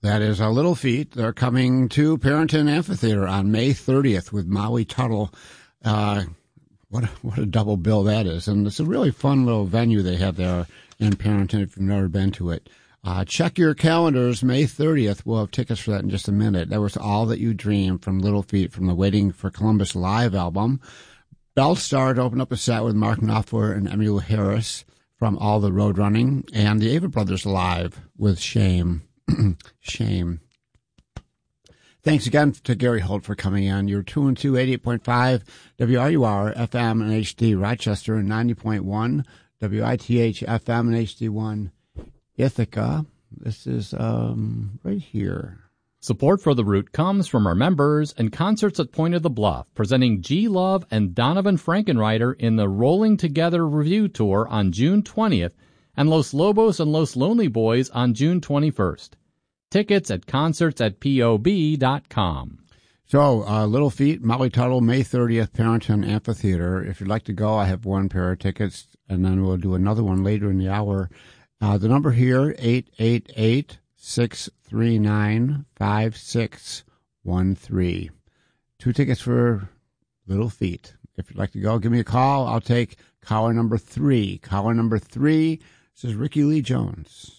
That is Little Feat. They're coming to Parrington Amphitheater on May 30th with Maui Tuttle. What a double bill that is. And it's a really fun little venue they have there in Parrington if you've never been to it. Check your calendars. May 30th. We'll have tickets for that in just a minute. That was All That You Dream from Little Feat from the Waiting for Columbus live album. Bellstar to open up a set with Mark Knopfler and Emmylou Harris from All the Road Running. And the Ava Brothers live with Shame. Shame. Thanks again to Gary Holt for coming in. You're tuned to 88.5 WRUR FM and HD Rochester and 90.1 WITH FM and HD1 Ithaca. This is right here. Support for The Root comes from our members and Concerts at Point of the Bluff, presenting G. Love and Donovan Frankenreiter in the Rolling Together Review Tour on June 20th and Los Lobos and Los Lonely Boys on June 21st. Tickets at concerts@pob.com. So, Little Feat, Maui Tuttle, May 30th, Parrington Amphitheater. If you'd like to go, I have one pair of tickets, and then we'll do another one later in the hour. The number here, 888-639-5613. 2 tickets for Little Feat. If you'd like to go, give me a call. I'll take caller number 3. Caller number 3, this is Ricky Lee Jones.